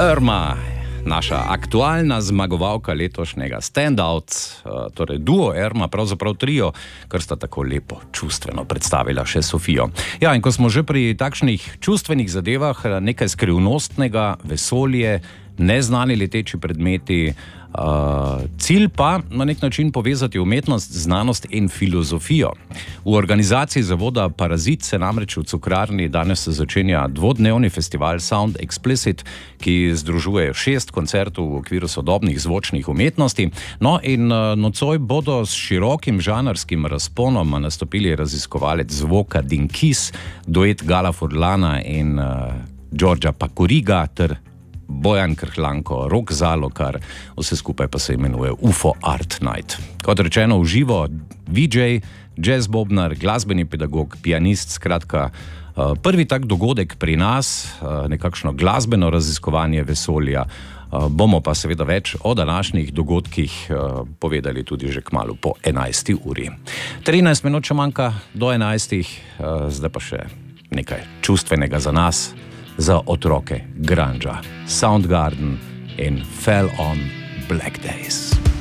Irma, naša aktualna zmagovalka letošnjega Standout, torej duo Irma, pravzaprav trio, kar sta tako lepo čustveno predstavila še Sofijo. Ja, in ko smo že pri takšnih čustvenih zadevah, nekaj skrivnostnega, vesolje, neznani leteči predmeti, cilj pa na nek način povezati umetnost, znanost in filozofijo. V organizaciji zavoda Parazit se namreč v Cukrarni danes začenja dvodnevni festival Sound Explicit, ki združuje 6 koncertov v okviru sodobnih zvočnih umetnosti. No in nocoj bodo s širokim žanrskim razponom nastopili raziskovalec zvoka Dean Kis, duet Gala Furlana in Đorđa Pakuriga ter Bojan Krhlanko, Rok Zalokar, vse skupaj pa se imenuje UFO Art Night. Kot rečeno, v živo VJ, jazz bobnar, glasbeni pedagog, pianist, skratka prvi tak dogodek pri nas, nekakšno glasbeno raziskovanje vesolja. Bomo pa seveda več o današnjih dogodkih povedali tudi že kmalu po 11. uri. 13 minut še manjka do 11. Zdaj pa še nekaj čustvenega za nas, za otroke grunge, Soundgarden in Fell on Black Days.